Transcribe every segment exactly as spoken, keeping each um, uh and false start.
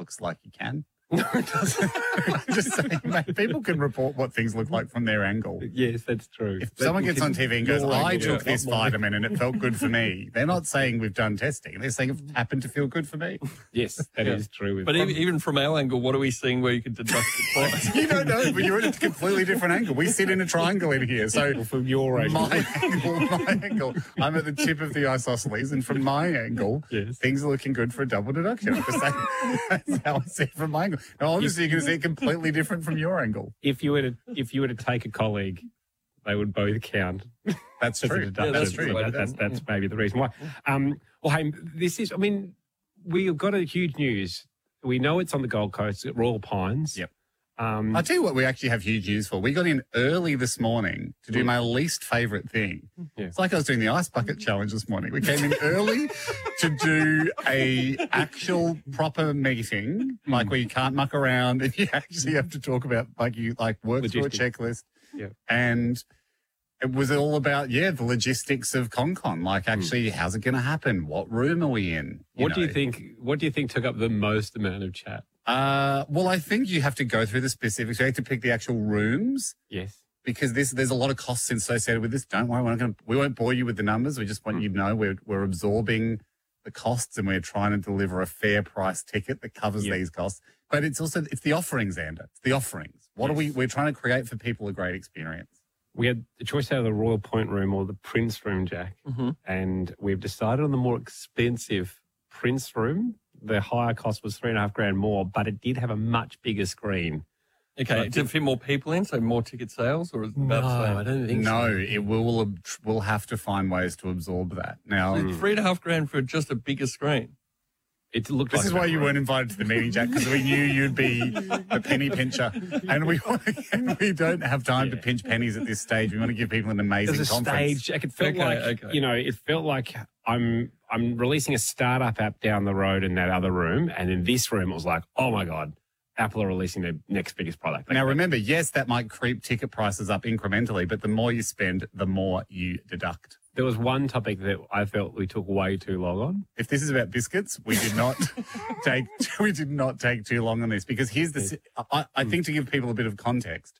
looks like you can. No, it doesn't. I'm just saying, mate, people can report what things look like from their angle. Yes, that's true. If That someone you gets can- on T V and goes, your I angle, took yeah, this not mine. vitamin and it felt good for me, they're not saying we've done testing. They're saying it happened to feel good for me. Yes, that is Yeah. true. With But even, even from our angle, what are we seeing where you can deduct the price? You don't know, but you're at a completely different angle. We sit in a triangle in here. So from your angle. my angle, my angle, I'm at the tip of the isosceles, and from my angle, Yes. things are looking good for a double deduction. I'm just saying, that's how I see it from my angle. Now, obviously, you're going to see it completely different from your angle. If you were to if you were to take a colleague, they would both count. That's as a true. deduction. That's So true. that- that's that's maybe the reason why. Um, well, hey, this is. I mean, we've got a huge news. We know it's on the Gold Coast at Royal Pines. Yep. Um, I'll tell you what we actually have huge news for. We got in early this morning to do my least favourite thing. Yeah. It's like I was doing the ice bucket challenge this morning. We came in early to do a actual proper meeting, like where you can't muck around and you actually have to talk about, like you like work Logistics. through a checklist. Yeah. And it was all about, yeah, the logistics of ConCon. Like, actually, how's it going to happen? What room are we in? what do you know? think? What do you think took up the most amount of chat? Uh, well, I think you have to go through the specifics. You have to pick the actual rooms. Yes. Because this, there's a lot of costs associated with this. Don't worry, we're not going to, we won't bore you with the numbers. We just want you to know we're, we're absorbing the costs and we're trying to deliver a fair price ticket that covers Yeah. these costs. But it's also, it's the offerings, Xander. It's the offerings. What are we, we're trying to create for people a great experience. We had the choice out of the Royal Point room or the Prince room, Jack, Mm-hmm. and we've decided on the more expensive Prince room. The higher cost was three and a half grand more, but it did have a much bigger screen. Okay, did it fit more people in, so more ticket sales, or is it about the same? I don't think No, so. it will, ab- we'll have to find ways to absorb that. Now, Three and a half grand for just a bigger screen. It looked this like is a why big you room. weren't invited to the meeting, Jack, because we knew you'd be the penny pincher. And we and we don't have time to Yeah. pinch pennies at this stage. We want to give people an amazing There's a conference. stage, Jack. It felt Okay, like okay. you know, it felt like I'm I'm releasing a startup app down the road in that other room, and in this room it was like, oh my god, Apple are releasing their next biggest product. Now, remember, yes, that might creep ticket prices up incrementally, but the more you spend, the more you deduct. There was one topic that I felt we took way too long on. If this is about biscuits, we did not take we did not take too long on this because here's the. I, I think to give people a bit of context,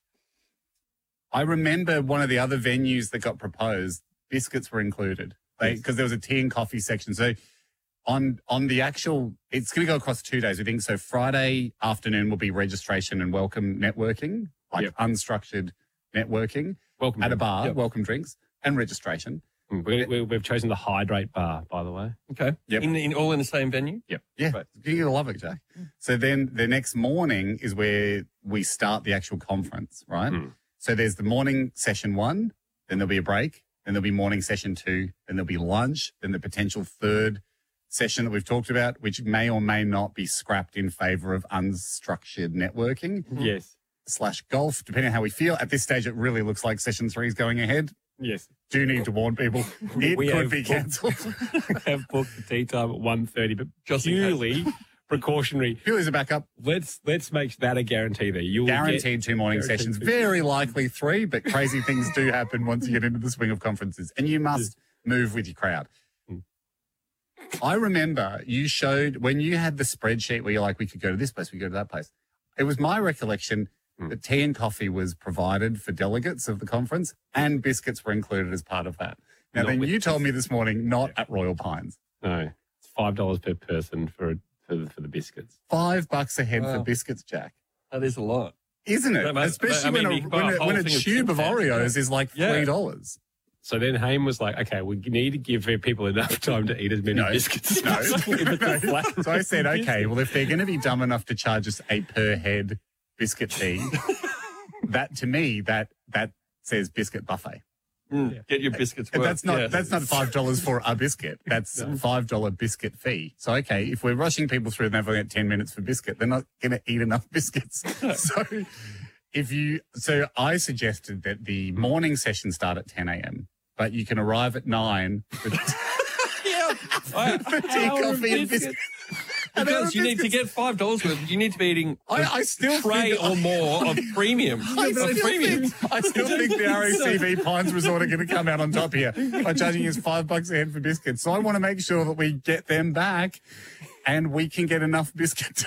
I remember one of the other venues that got proposed, biscuits were included because there was a tea and coffee section. So on on the actual, it's going to go across two days. We think so. Friday afternoon will be registration and welcome networking, like Yep. unstructured networking Welcome at a to- bar, Yep. welcome drinks and registration. Mm, we, we, we've chosen the Hydrate Bar, by the way. Okay. Yep. In, in all in the same venue? Yep. Yeah, Right. you're going to love it, Jack. So then the next morning is where we start the actual conference, right? Mm. So there's the morning session one, then there'll be a break, then there'll be morning session two, then there'll be lunch, then the potential third session that we've talked about, which may or may not be scrapped in favor of unstructured networking Yes. slash golf, depending on how we feel. At this stage, it really looks like session three is going ahead. Yes. Do need to warn people, it We could have be booked- cancelled. We have booked the tea time at one thirty, but Just in case. purely precautionary. Purely as a backup, Let's let's make that a guarantee there. You will guaranteed two morning guaranteed sessions. two. Very likely three, but crazy things do happen once you get into the swing of conferences. And you must move with your crowd. Mm. I remember you showed when you had the spreadsheet where you're like, we could go to this place, we could go to that place. It was my recollection Mm. that tea and coffee was provided for delegates of the conference and biscuits were included as part of that. Now, Not then with you told me this morning, not at Royal Pines. No, it's five dollars per person for for the, for the biscuits. Five bucks a head Wow. for biscuits, Jack. That is a lot. Isn't it? That must- Especially I mean, when, a, you can buy when, a a, whole when a thing of tube of Tim Tams, Oreos yeah. is like Yeah. three dollars. So then Haim was like, okay, we need to give people enough time to eat as many No. biscuits. No. as possible. If it's a flat So I said, okay, well, if they're going to be dumb enough to charge us a per head biscuit fee, that to me, that that says biscuit buffet. Mm, Get your biscuits And worth. that's not yeah. that's not five dollars for a biscuit. That's a five dollar biscuit fee. So okay, if we're rushing people through and they've only got ten minutes for biscuit, they're not going to eat enough biscuits. So if you, so I suggested that the morning session start at ten a.m., but you can arrive at nine for, yeah. I- for tea, Hour of coffee, and biscuits. biscuits. And hour Because of you need to biscuits. get five dollars worth. You need to be eating I, I still tray think, or more of premium. I of still, premium. think, I still think the R A C V Pines Resort are going to come out on top here by charging us five bucks a head for biscuits. So I want to make sure that we get them back and we can get enough biscuits